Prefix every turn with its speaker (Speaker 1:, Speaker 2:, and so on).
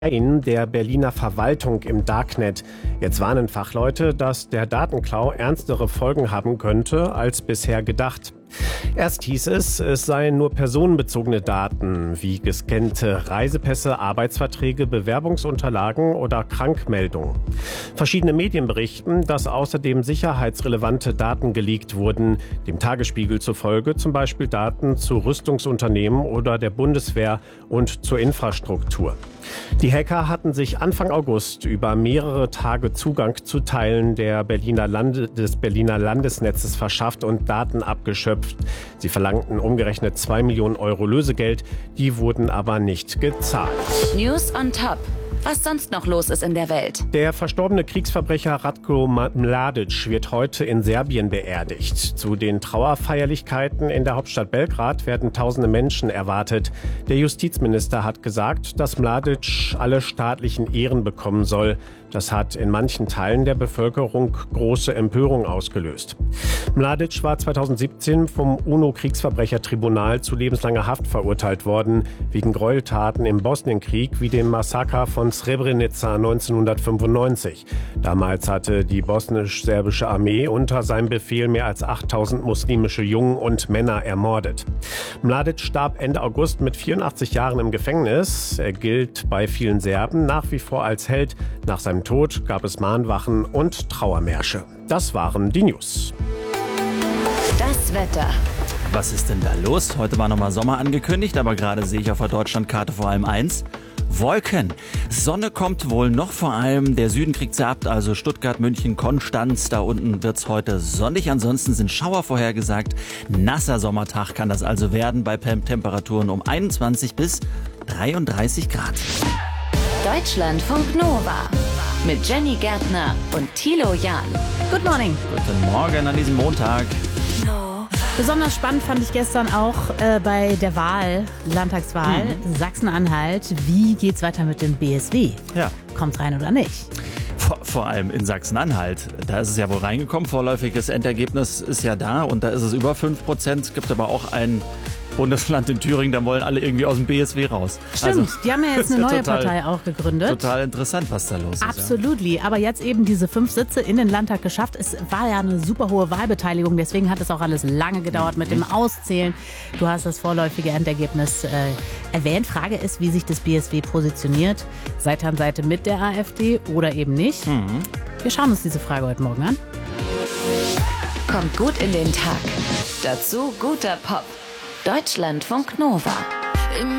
Speaker 1: der Berliner Verwaltung im Darknet. Jetzt warnen Fachleute, dass der Datenklau ernstere Folgen haben könnte als bisher gedacht. Erst hieß es seien nur personenbezogene Daten wie gescannte Reisepässe, Arbeitsverträge, Bewerbungsunterlagen oder Krankmeldungen. Verschiedene Medien berichten, dass außerdem sicherheitsrelevante Daten geleakt wurden, dem Tagesspiegel zufolge zum Beispiel Daten zu Rüstungsunternehmen oder der Bundeswehr und zur Infrastruktur. Die Hacker hatten sich Anfang August über mehrere Tage Zugang zu Teilen des Berliner Landesnetzes verschafft und Daten abgeschöpft. Sie verlangten umgerechnet 2 Millionen Euro Lösegeld, die wurden aber nicht gezahlt.
Speaker 2: News on top. Was sonst noch los ist in der Welt.
Speaker 1: Der verstorbene Kriegsverbrecher Ratko Mladic wird heute in Serbien beerdigt. Zu den Trauerfeierlichkeiten in der Hauptstadt Belgrad werden tausende Menschen erwartet. Der Justizminister hat gesagt, dass Mladic alle staatlichen Ehren bekommen soll. Das hat in manchen Teilen der Bevölkerung große Empörung ausgelöst. Mladic war 2017 vom UNO-Kriegsverbrechertribunal zu lebenslanger Haft verurteilt worden, wegen Gräueltaten im Bosnienkrieg wie dem Massaker von Srebrenica 1995. Damals hatte die bosnisch-serbische Armee unter seinem Befehl mehr als 8000 muslimische Jungen und Männer ermordet. Mladic starb Ende August mit 84 Jahren im Gefängnis. Er gilt bei vielen Serben nach wie vor als Held. Nach seinem Tod gab es Mahnwachen und Trauermärsche. Das waren die News.
Speaker 2: Das Wetter.
Speaker 3: Was ist denn da los? Heute war nochmal Sommer angekündigt, aber gerade sehe ich auf der Deutschlandkarte vor allem eins. Wolken. Sonne kommt wohl noch, vor allem der Süden kriegt's ja ab, also Stuttgart, München, Konstanz, da unten wird's heute sonnig. Ansonsten sind Schauer vorhergesagt. Nasser Sommertag kann das also werden bei Temperaturen um 21 bis 33 Grad.
Speaker 2: Deutschlandfunk Nova mit Jenny Gärtner und Thilo Jahn.
Speaker 4: Good morning.
Speaker 3: Guten Morgen an diesem Montag.
Speaker 4: Besonders spannend fand ich gestern auch bei der Landtagswahl Sachsen-Anhalt. Wie geht's weiter mit dem BSW?
Speaker 3: Ja.
Speaker 4: Kommt rein oder nicht?
Speaker 3: Vor allem in Sachsen-Anhalt. Da ist es ja wohl reingekommen. Vorläufiges Endergebnis ist ja da und da ist es über 5%. Gibt aber auch ein Bundesland in Thüringen, da wollen alle irgendwie aus dem BSW raus.
Speaker 4: Stimmt,
Speaker 3: also,
Speaker 4: die haben ja jetzt eine neue Partei auch gegründet.
Speaker 3: Total interessant, was da los ist.
Speaker 4: Absolutely, ja. Aber jetzt eben diese 5 Sitze in den Landtag geschafft. Es war ja eine super hohe Wahlbeteiligung, deswegen hat es auch alles lange gedauert mit dem Auszählen. Du hast das vorläufige Endergebnis erwähnt. Frage ist, wie sich das BSW positioniert. Seite an Seite mit der AfD oder eben nicht. Wir schauen uns diese Frage heute Morgen an.
Speaker 2: Kommt gut in den Tag. Dazu guter Pop. Deutschlandfunk Nova.